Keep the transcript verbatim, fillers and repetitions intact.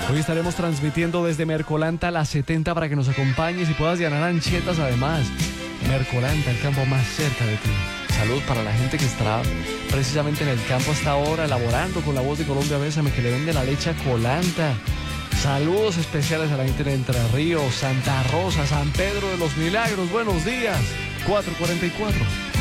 Hoy estaremos transmitiendo desde Mercolanta la setenta para que nos acompañes y puedas ganar anchetas además. Mercolanta, el campo más cerca de ti. Salud para la gente que estará precisamente en el campo hasta ahora, elaborando con la voz de Colombia Bésame, que le vende la leche a Colanta. Saludos especiales a la gente de Entre Ríos, Santa Rosa, San Pedro de los Milagros. Buenos días. cuatro cuarenta y cuatro.